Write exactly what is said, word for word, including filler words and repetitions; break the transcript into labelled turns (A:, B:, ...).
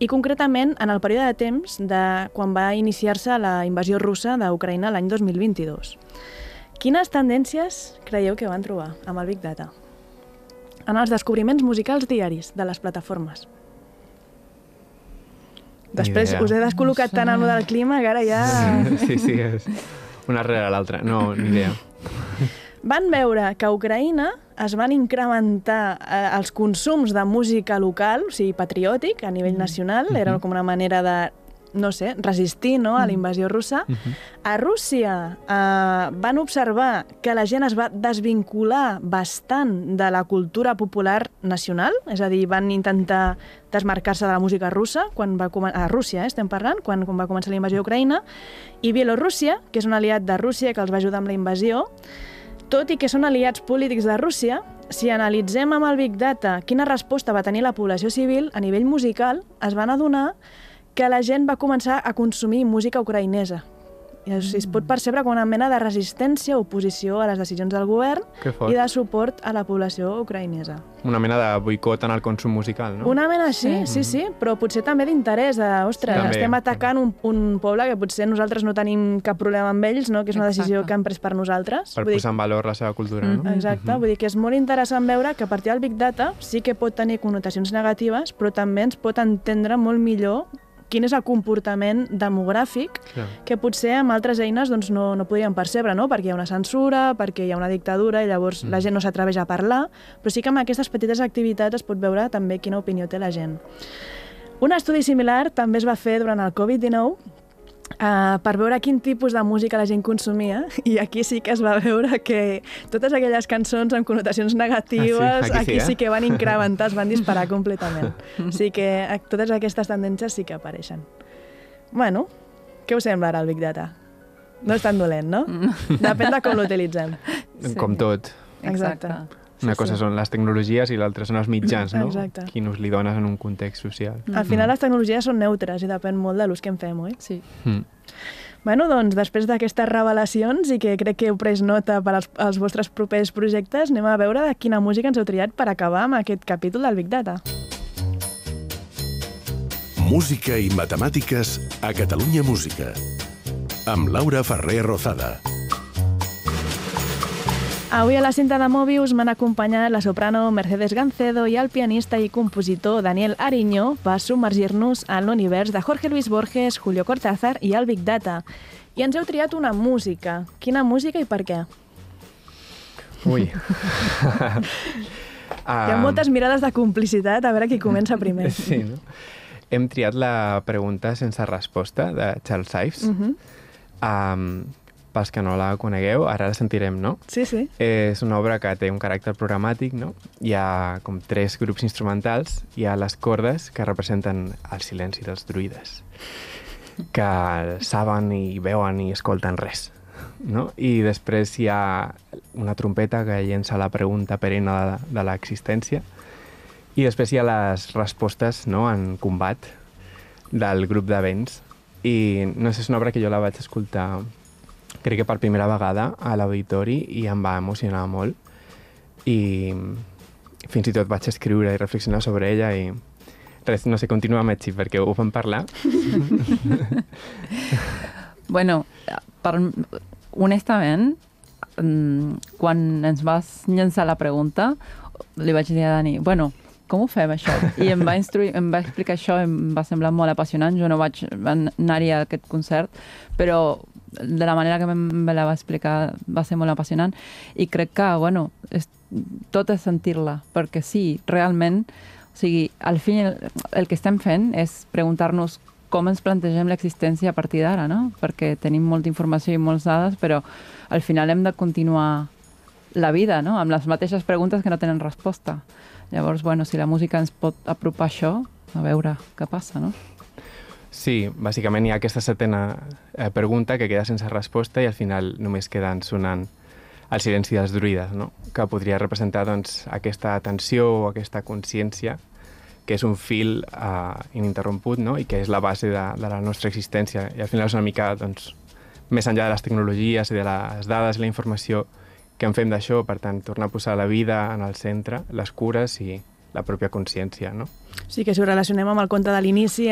A: i concretament en el període de temps de quan va iniciar-se la invasió russa d'Ucraïna l'any dos mil vint-i-dos. Quines tendències creieu que van trobar amb el Big Data? En els descobriments musicals diaris de les plataformes. Després us he descol·locat no sé. tant en lo del clima que ara ja...
B: Sí, sí, és una rere l'altra. No, ni idea.
A: Van veure que a Ucraïna es van incrementar eh, els consums de música local, o sigui, patriòtic, a nivell nacional, mm-hmm. era com una manera de, no sé, resistir no, a la invasió russa. Mm-hmm. A Rússia eh, van observar que la gent es va desvincular bastant de la cultura popular nacional, és a dir, van intentar desmarcar-se de la música russa, quan va començar, a Rússia eh, estem parlant, quan, quan va començar la invasió a Ucraïna, i Bielorússia, que és un aliat de Rússia que els va ajudar amb la invasió, tot i que són aliats polítics de Rússia, si analitzem amb el Big Data quina resposta va tenir la població civil, a nivell musical es van adonar que la gent va començar a consumir música ucraïnesa. I es, es pot percebre com una mena de resistència o oposició a les decisions del govern i de suport a la població ucraïnesa.
B: Una mena de boicot en el consum musical, no?
A: Una mena sí, sí, sí, sí, però potser també d'interès, de, ostres, sí, estem atacant un, un poble que potser nosaltres no tenim cap problema amb ells, no? Que és una decisió Exacte. que han pres per nosaltres.
B: Per
A: vull
B: posar dir... en valor la seva cultura, no?
A: Exacte, mm-hmm. vull dir que és molt interessant veure que a partir del Big Data sí que pot tenir connotacions negatives, però també ens pot entendre molt millor quin és el comportament demogràfic Clar. que potser amb altres eines doncs, no, no podríem percebre, no? Perquè hi ha una censura, perquè hi ha una dictadura i llavors mm. la gent no s'atreveix a parlar, però sí que amb aquestes petites activitats es pot veure també quina opinió té la gent. Un estudi similar també es va fer durant el covid dinou Uh, per veure quin tipus de música la gent consumia, i aquí sí que es va veure que totes aquelles cançons amb connotacions negatives, ah, sí? aquí, aquí sí, eh? sí que van incrementar, es van disparar completament. O sigui que totes aquestes tendències sí que apareixen. Bueno, què us sembla ara el Big Data? No és tan dolent, no? Depèn de com l'utilitzem.
B: Sí. Com tot.
A: Exacte.
B: Exacte. Una sí, cosa sí. són les tecnologies i l'altra són els mitjans, no?
A: Exacte.
B: Quin ús li dones en un context social.
A: Al final les tecnologies són neutres i depèn molt de l'ús que en fem, oi?
C: Sí.
B: Mm.
A: Bueno, doncs, després d'aquestes revelacions i que crec que heu pres nota per als, als vostres propers projectes, anem a veure de quina música ens heu triat per acabar amb aquest capítol del Big Data.
D: Música i matemàtiques a Catalunya Música, amb Laura Ferrer Rozada.
A: Avui a la cinta de Mobius m'han acompanyat la soprano Mercedes Gancedo i el pianista i compositor Daniel Ariño per submergir-nos en l'univers de Jorge Luis Borges, Julio Cortázar i el Big Data. I ens heu triat una música. Quina música i per què?
B: Ui.
A: Hi ha moltes mirades de complicitat, a veure qui comença primer.
B: Sí, no? Hem triat la pregunta sense resposta de Charles Ives. Uh-huh. Um, Pels que no la conegueu, ara la sentirem, no?
A: Sí, sí.
B: És una obra que té un caràcter programàtic, no? Hi ha com tres grups instrumentals, hi ha les cordes que representen el silenci dels druides, que saben i veuen i escolten res, no? I després hi ha una trompeta que llença la pregunta perenne de, de l'existència, i després hi ha les respostes, no?, en combat del grup de vents. I no sé, és una obra que jo la vaig escoltar crec que per primera vegada a l'auditori i em va emocionar molt i fins i tot vaig escriure i reflexionar sobre ella i res, no sé, continua Metxi perquè ho vam parlar.
C: Bueno, per, honestament, quan ens vas llançar la pregunta li vaig dir a Dani, bueno, com ho fem això? I em va, instruir, em va explicar això, em va semblar molt apassionant, jo no vaig anar-hi a aquest concert, però de la manera que me la va explicar va ser molt apassionant i crec que, bueno, és, tot és sentir-la, perquè sí, realment, o sigui, al fi el, el que estem fent és preguntar-nos com ens plantegem l'existència a partir d'ara, no? Perquè tenim molta informació i moltes dades, però al final hem de continuar la vida, no? Amb les mateixes preguntes que no tenen resposta. Llavors, bueno, si la música ens pot apropar això, a veure què passa, no?
B: Sí, bàsicament hi ha aquesta setena eh, pregunta que queda sense resposta i al final només queden sonant el silenci dels druides, no? Que podria representar doncs, aquesta atenció o aquesta consciència que és un fil eh, ininterromput, no? I que és la base de, de la nostra existència. I al final és una mica doncs, més enllà de les tecnologies i de les dades i la informació que en fem d'això, per tant, tornar a posar la vida en el centre, les cures i la pròpia consciència, no?
A: Sí, que si ho relacionem amb el conte de l'inici,